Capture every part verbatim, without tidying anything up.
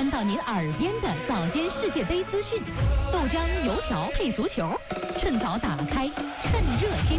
端到您耳边的早间世界杯资讯，豆浆油条配足球，趁早打开，趁热听。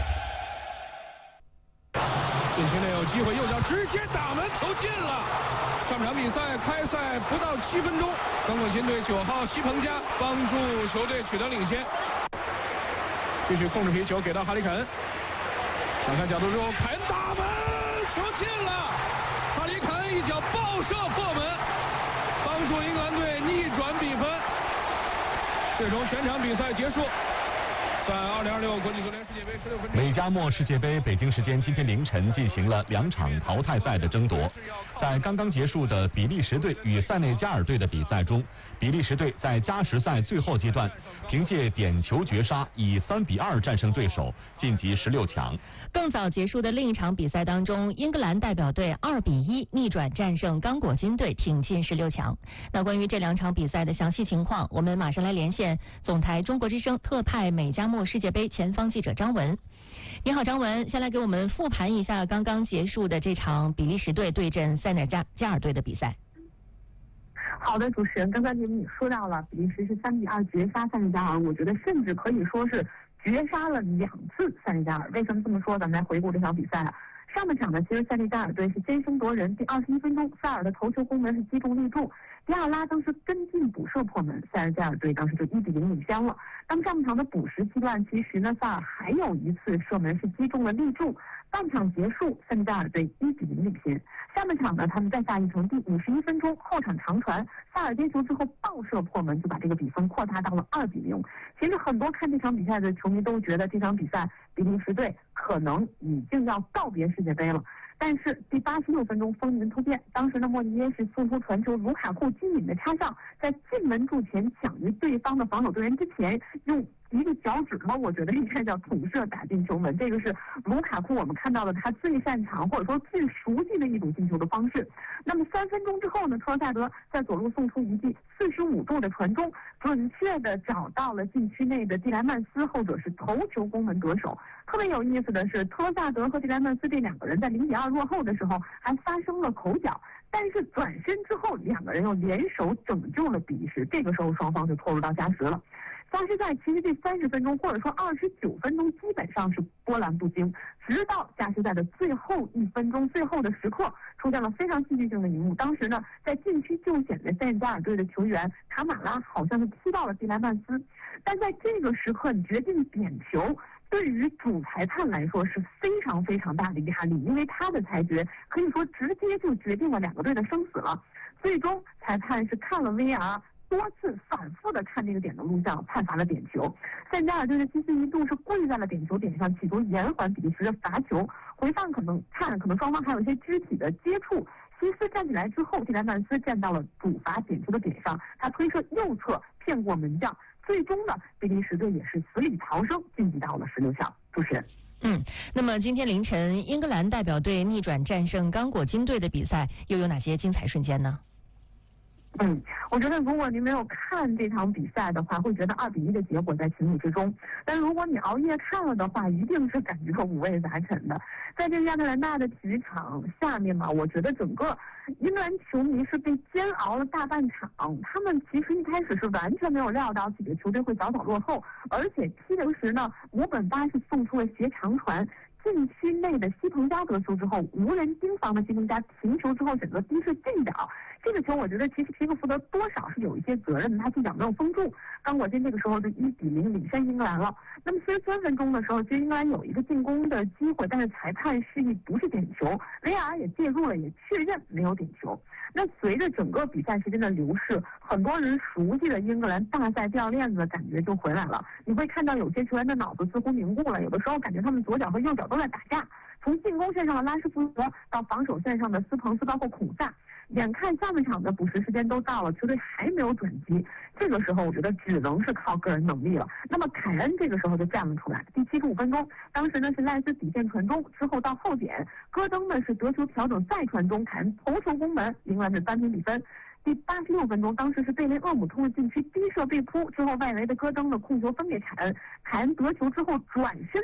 禁区内有机会，右脚直接打门，球进了。上场比赛开赛不到七分钟，刚果金队九号西彭加帮助球队取得领先，继续控制皮球给到哈里肯，想看角度之后，凯恩打门，球进了。哈里肯一脚爆射破门，帮助英格兰队逆转比分。最终全场比赛结束。在二零二六国际足联世界杯十六分钟， 美加墨世界杯北京时间今天凌晨进行了两场淘汰赛的争夺。在刚刚结束的比利时队与塞内加尔队的比赛中，比利时队在加时赛最后阶段凭借点球绝杀，以三比二战胜对手，晋级十六强。 更早结束的另一场比赛当中，英格兰代表队二比一逆转战胜刚果金队，挺进十六强。那关于这两场比赛的详细情况，我们马上来连线总台中国之声特派美加墨世界杯前方记者张文。你好，张文，先来给我们复盘一下刚刚结束的这场比利时队对阵塞内加加尔队的比赛。 好的，主持人，刚刚您也说到了，比利时是三比二绝杀塞内加尔，我觉得甚至可以说是绝杀了两次塞内加尔。为什么这么说？咱们来回顾这场比赛啊。上半场呢，其实塞内加尔队是先声夺人，第二十一分钟，萨尔的头球攻门是击中立柱，迪亚拉当时跟进补射破门，塞内加尔队当时就一比零领先了。当上半场的补时阶段，其实呢，萨尔还有一次射门是击中了立柱。半场结束，塞内加尔队一比零领先。下半场呢，他们再下一城，第五十一分钟后场长传，萨尔接球之后爆射破门，就把这个比分扩大到了二比零。其实很多看这场比赛的球迷都觉得这场比赛比利时队可能已经要告别世界杯了。但是第八十六分钟风云突变，当时的莫尼耶是送出传球，卢卡库机敏的插上，在进门柱前抢于对方的防守队员之前，用一个脚趾头，我觉得应该叫捅射打进球门。这个是卢卡库我们看到了他最擅长或者说最熟悉的一种进球的方式。那么三分钟之后呢，特萨德在左路送出一记四十五度的传中，准确的找到了禁区内的蒂莱曼斯，后者是头球攻门得手。特别有意思的是，特萨德和蒂莱曼斯这两个人在零比二落后的时候还发生了口角，但是转身之后两个人又联手拯救了比利时，这个时候双方就拖入到加时了。加时赛其实这三十分钟或者说二十九分钟基本上是波澜不惊，直到加时赛的最后一分钟最后的时刻出现了非常戏剧性的一幕。当时呢，在禁区救险的塞内加尔队的球员卡马拉好像是踢到了蒂莱曼斯，但在这个时刻你决定点球，对于主裁判来说是非常非常大的压力，因为他的裁决可以说直接就决定了两个队的生死了。最终裁判是看了 V R，多次反复的看这个点的录像，判罚了点球。塞内加尔队的基斯一度是跪在了点球点上，企图延缓比利时的罚球。回放可能看，可能双方还有一些肢体的接触。西斯站起来之后，蒂莱曼斯站到了主罚点球的点上，他推射右侧骗过门将。最终呢，比利时队也是死里逃生，晋级到了十六强。主持人。 嗯，那么今天凌晨英格兰代表队逆转战胜刚果金队的比赛又有哪些精彩瞬间呢？ 嗯，我觉得如果您没有看这场比赛的话，会觉得二比一的结果在情理之中。但如果你熬夜看了的话，一定是感觉五味杂陈的。在这个亚特兰大的体育场下面嘛，我觉得整个英格兰球迷是被煎熬了大半场。他们其实一开始是完全没有料到自己的球队会早早落后，而且踢流时呢，姆本巴是送出了斜长传。禁区内的西彭加得球之后，无人盯防的西彭加停球之后选择低射近角，这个球我觉得其实皮克福德多少是有一些责任的，他近角没有封住，刚果金这个时候就一比零领先英格兰了。那么七十三分钟的时候，其实英格兰有一个进攻的机会，但是裁判示意不是点球， V R 也介入了，也确认没有点球。那随着整个比赛时间的流逝，很多人熟悉的英格兰大赛掉链子的感觉就回来了。你会看到有些球员的脑子似乎凝固了，有的时候感觉他们左脚和右脚都在打架。从进攻线上的拉什福德到防守线上的斯彭斯，包括孔萨，眼看下半场的补时时间都到了，球队还没有转机，这个时候我觉得只能是靠个人能力了。那么凯恩这个时候就站了出来，第七十五分钟，当时呢是赖斯底线传中，之后到后点，戈登呢是得球调整再传中，凯恩头球攻门，英格兰是扳平比分。第八十六分钟，当时是贝雷厄姆通了禁区低射被扑，之后外围的戈登的控球分给凯恩，凯恩得球之后转身